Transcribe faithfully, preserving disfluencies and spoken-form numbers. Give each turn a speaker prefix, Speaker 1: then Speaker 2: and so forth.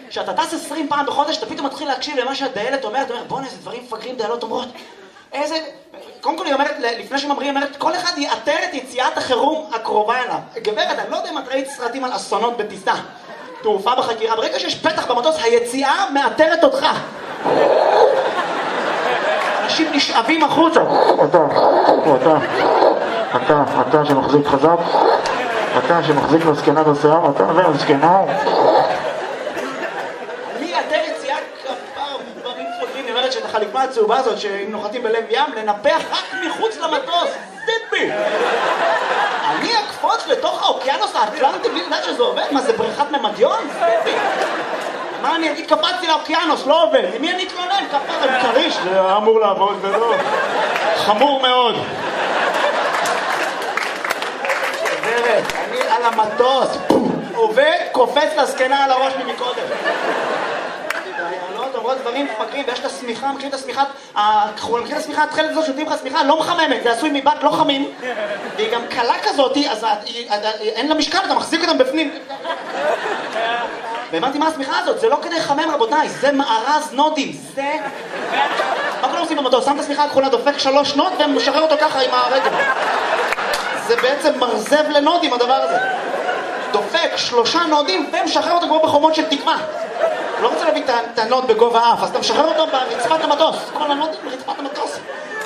Speaker 1: שאתה טס עשרים פעם בחודש, אתה פתאום מתחיל להקשיב למה שהדיילת אומרת, אתה אומר, בוא'נה, איזה דברים מפגרים דיילות אומרות. איזה... קודם כל היא אומרת, לפני שממריאים, אומרת, כל אחד יאתר את יציאת החירום הקרובה אליו. גברת, אני לא יודע אם את ראית סרטים על אסונות בטיסה, תעופה בחקירה, ברגע שיש פתח במטוס, היציאה מאתרת אותך. אנשים נשאבים החוצה.
Speaker 2: אתה, אתה, אתה, אתה שמחזיק חזק, אתה שמחזיק לזקנה בשיער, אתה והזקנה.
Speaker 1: מי יאתר יציאה כפר דברים פוגעים, היא אומרת שאת החליפה הצהובה הזאת, שאם נוחתים בלב ים, לנפח רק מחוץ למטוס. טיפי! אני אקפוץ לתוך האוקיינוס האטלנטי בלי לדעת שזה עובד? מה, זה בריכת ממדיון? טיפי! מה אני אגיד? קפצתי לאוקיינוס, לא עובד. למי אני אתלונן? כפר עם קריש. זה אמור לעבוד ולא. חמור מאוד. גברת, אני על המטוס. עובד, קופץ לזקנה על הראש ממקודם. דיילות אומרות דברים מפגרים, ויש את השמיכה, מכירים את השמיכה, מכירים את השמיכה, התחלת הזאת שותים לך שמיכה, לא מחממת, זה עשוי מבת לא חמים, והיא גם קלה כזאת, אז אין לה משקל, אתה מחזיק אותם בפנים. והבנתי מה השמיכה הזאת, זה לא כדי לחמם רבותיי, זה מארז נודים, זה... מה כולם עושים במטוס? שם את השמיכה הכחולה, דופק שלוש נוד ומשחרר אותו ככה עם הרגל. זה בעצם מרזב לנודים הדבר הזה. דופק שלושה נודים ומשחרר אותו כמו בחומות של תקווה. לא רוצה להביא את הנוד בגובה אף, אז אתה משחרר אותו ברצפת המטוס. כל הנודים ברצפת המטוס.